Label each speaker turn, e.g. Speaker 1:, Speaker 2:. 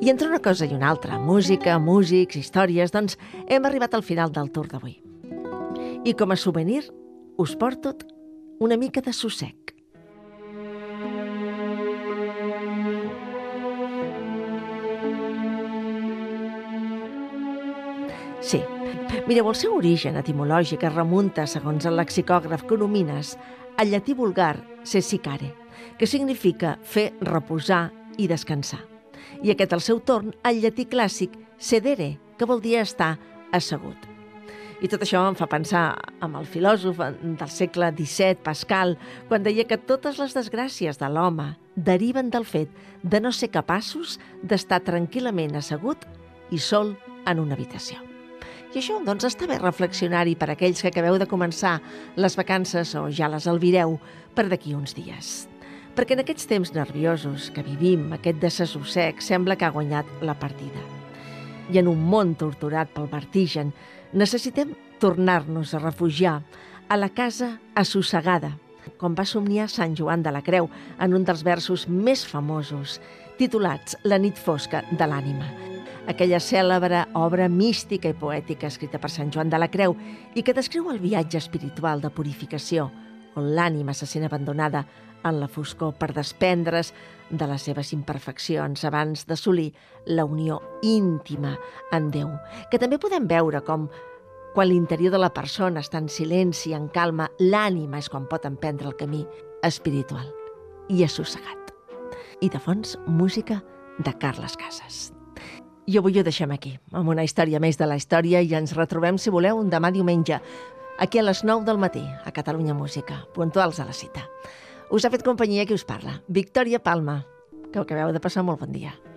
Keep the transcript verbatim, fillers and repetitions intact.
Speaker 1: I entre una cosa i una altra, música, músics, històries, doncs hem arribat al final del tour d'avui. I com a souvenir us porto una mica de sossec. Sí, mireu, el seu origen etimològic es remunta, segons el lexicògraf Coromines, al llatí vulgar sessicare, que significa fer reposar i descansar. I aquest, al seu torn, al llatí clàssic sedere, que vol dir estar assegut. I tot això em fa pensar en el filòsof del segle disset, Pascal, quan deia que totes les desgràcies de l'home deriven del fet de no ser capaços d'estar tranquil·lament assegut i sol en una habitació. I això, doncs, està bé reflexionar-hi per aquells que acabeu de començar les vacances o ja les albireu per d'aquí uns dies. Perquè en aquests temps nerviosos que vivim, aquest desassossec sembla que ha guanyat la partida. I en un món torturat pel vertigen, necessitem tornar-nos a refugiar a la casa assossegada, com va somniar Sant Joan de la Creu en un dels versos més famosos, titulats La nit fosca de l'ànima. Aquella cèlebre obra mística i poètica escrita per Sant Joan de la Creu i que descriu el viatge espiritual de purificació, on l'ànima se sent abandonada en la foscor per desprendre's de les seves imperfeccions abans d'assolir la unió íntima amb Déu, que també podem veure com, quan l'interior de la persona està en silenci, en calma, l'ànima és quan pot emprendre el camí espiritual i assossegat. I de fons, música de Carles Casas. I avui ho deixem aquí, amb una història més de la història, i ens retrobem, si voleu, demà diumenge, aquí a les nou del matí, a Catalunya Música, puntuals a la cita. Us ha fet companyia qui us parla, Victòria Palma, que acabeu de passar molt bon dia.